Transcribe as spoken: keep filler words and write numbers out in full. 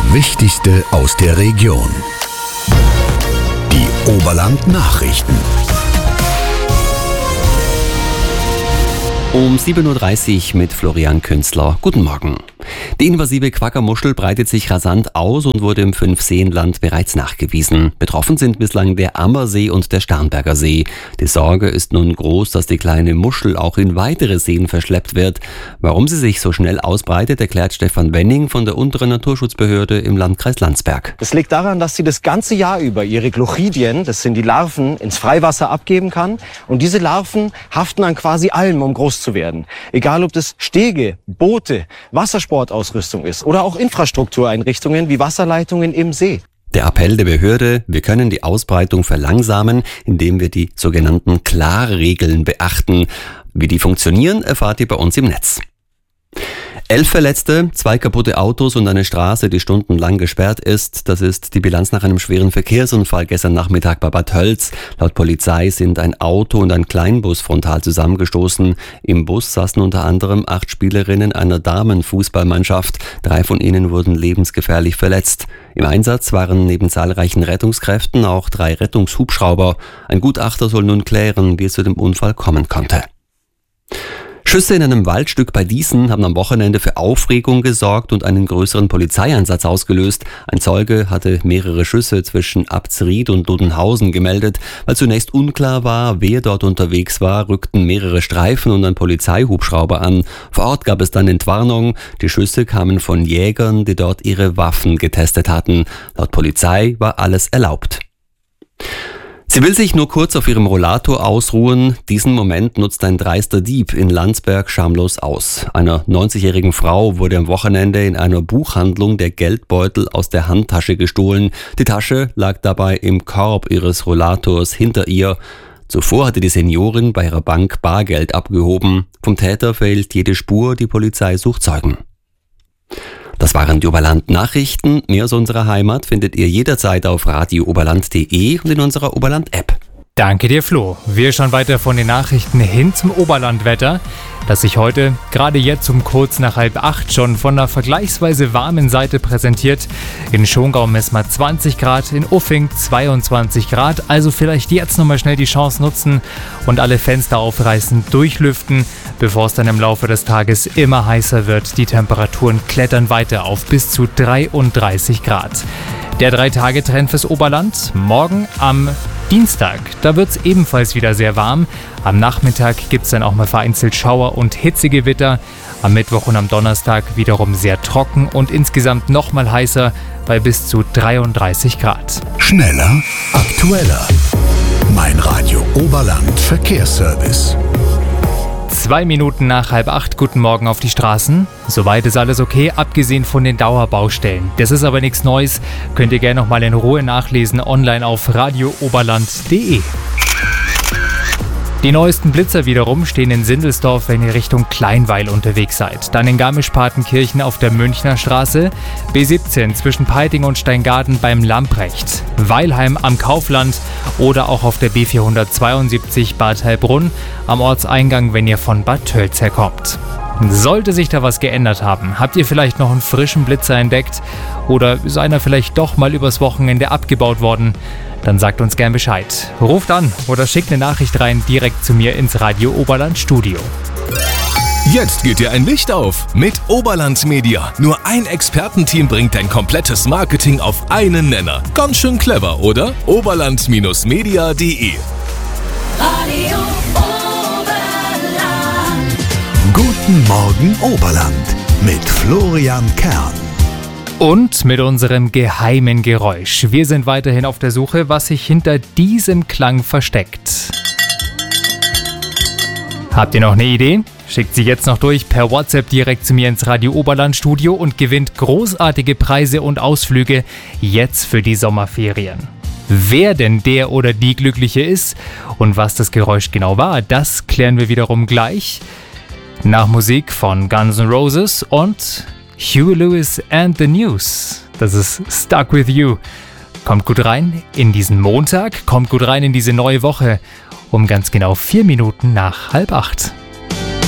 Wichtigste aus der Region. Die Oberland-Nachrichten. Um sieben Uhr dreißig mit Florian Künzler. Guten Morgen. Die invasive Quagga-Muschel breitet sich rasant aus und wurde im Fünfseenland bereits nachgewiesen. Betroffen sind bislang der Ammersee und der Starnberger See. Die Sorge ist nun groß, dass die kleine Muschel auch in weitere Seen verschleppt wird. Warum sie sich so schnell ausbreitet, erklärt Stefan Wenning von der unteren Naturschutzbehörde im Landkreis Landsberg. Das liegt daran, dass sie das ganze Jahr über ihre Glochidien, das sind die Larven, ins Freiwasser abgeben kann. Und diese Larven haften an quasi allem, um groß zu werden. Egal ob das Stege, Boote, Wassersportausrüstung ist oder auch Infrastruktureinrichtungen wie Wasserleitungen im See. Der Appell der Behörde: Wir können die Ausbreitung verlangsamen, indem wir die sogenannten Klarregeln beachten. Wie die funktionieren, erfahrt ihr bei uns im Netz. Elf Verletzte, zwei kaputte Autos und eine Straße, die stundenlang gesperrt ist. Das ist die Bilanz nach einem schweren Verkehrsunfall gestern Nachmittag bei Bad Tölz. Laut Polizei sind ein Auto und ein Kleinbus frontal zusammengestoßen. Im Bus saßen unter anderem acht Spielerinnen einer Damenfußballmannschaft. Drei von ihnen wurden lebensgefährlich verletzt. Im Einsatz waren neben zahlreichen Rettungskräften auch drei Rettungshubschrauber. Ein Gutachter soll nun klären, wie es zu dem Unfall kommen konnte. Schüsse in einem Waldstück bei Dießen haben am Wochenende für Aufregung gesorgt und einen größeren Polizeieinsatz ausgelöst. Ein Zeuge hatte mehrere Schüsse zwischen Abtsried und Dudenhausen gemeldet. Weil zunächst unklar war, wer dort unterwegs war, rückten mehrere Streifen und ein Polizeihubschrauber an. Vor Ort gab es dann Entwarnung. Die Schüsse kamen von Jägern, die dort ihre Waffen getestet hatten. Laut Polizei war alles erlaubt. Sie will sich nur kurz auf ihrem Rollator ausruhen. Diesen Moment nutzt ein dreister Dieb in Landsberg schamlos aus. Einer neunzigjährigen Frau wurde am Wochenende in einer Buchhandlung der Geldbeutel aus der Handtasche gestohlen. Die Tasche lag dabei im Korb ihres Rollators hinter ihr. Zuvor hatte die Seniorin bei ihrer Bank Bargeld abgehoben. Vom Täter fehlt jede Spur, die Polizei sucht Zeugen. Das waren die Oberland-Nachrichten. Mehr aus unserer Heimat findet ihr jederzeit auf radio oberland punkt de und in unserer Oberland-App. Danke dir, Flo. Wir schauen weiter von den Nachrichten hin zum Oberlandwetter, das sich heute, gerade jetzt um kurz nach halb acht, schon von einer vergleichsweise warmen Seite präsentiert. In Schongau messen wir zwanzig Grad, in Uffing zweiundzwanzig Grad. Also vielleicht jetzt nochmal schnell die Chance nutzen und alle Fenster aufreißen, durchlüften, bevor es dann im Laufe des Tages immer heißer wird. Die Temperaturen klettern weiter auf bis zu dreiunddreißig Grad. Der Drei-Tage-Trend fürs Oberland. Morgen am Dienstag, da wird es ebenfalls wieder sehr warm. Am Nachmittag gibt es dann auch mal vereinzelt Schauer und Hitzegewitter. Am Mittwoch und am Donnerstag wiederum sehr trocken und insgesamt nochmal heißer bei bis zu dreiunddreißig Grad. Schneller, aktueller. Mein Radio Oberland Verkehrsservice. Zwei Minuten nach halb acht, guten Morgen auf die Straßen. Soweit ist alles okay, abgesehen von den Dauerbaustellen. Das ist aber nichts Neues, könnt ihr gerne nochmal in Ruhe nachlesen, online auf radio oberland punkt de. Die neuesten Blitzer wiederum stehen in Sindelsdorf, wenn ihr Richtung Kleinweil unterwegs seid. Dann in Garmisch-Partenkirchen auf der Münchner Straße, B siebzehn zwischen Peiting und Steingarten beim Lamprecht, Weilheim am Kaufland oder auch auf der B vierhundertzweiundsiebzig Bad Heilbrunn am Ortseingang, wenn ihr von Bad Tölz herkommt. Sollte sich da was geändert haben, habt ihr vielleicht noch einen frischen Blitzer entdeckt oder ist einer vielleicht doch mal übers Wochenende abgebaut worden? Dann sagt uns gern Bescheid. Ruft an oder schickt eine Nachricht rein direkt zu mir ins Radio Oberland Studio. Jetzt geht dir ein Licht auf mit Oberland Media. Nur ein Expertenteam bringt dein komplettes Marketing auf einen Nenner. Ganz schön clever, oder? oberland Bindestrich media punkt de Radio Oberland. Guten Morgen Oberland mit Florian Kern. Und mit unserem geheimen Geräusch. Wir sind weiterhin auf der Suche, was sich hinter diesem Klang versteckt. Habt ihr noch eine Idee? Schickt sie jetzt noch durch per WhatsApp direkt zu mir ins Radio Oberland Studio und gewinnt großartige Preise und Ausflüge jetzt für die Sommerferien. Wer denn der oder die Glückliche ist und was das Geräusch genau war, das klären wir wiederum gleich. Nach Musik von Guns N' Roses und Huey Lewis and the News. Das ist Stuck With You. Kommt gut rein in diesen Montag, kommt gut rein in diese neue Woche. Um ganz genau vier Minuten nach halb acht.